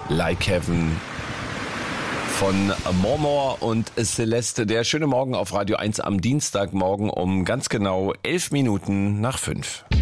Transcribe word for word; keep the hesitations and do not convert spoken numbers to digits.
Like Heaven von Mormor und Celeste. Der schöne Morgen auf Radio eins am Dienstagmorgen um ganz genau elf Minuten nach fünf.